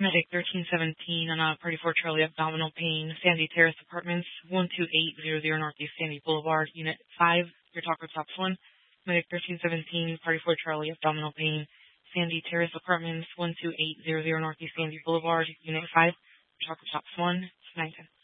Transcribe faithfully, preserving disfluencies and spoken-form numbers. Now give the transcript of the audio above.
Medic thirteen seventeen on a Party four Charlie abdominal pain, Sandy Terrace Apartments, one two eight zero zero Northeast Sandy Boulevard, Unit five, your talker tops one. Medic thirteen seventeen, Party four Charlie abdominal pain, Sandy Terrace Apartments, one two eight zero zero Northeast Sandy Boulevard, Unit five, your talker tops one. nine ten.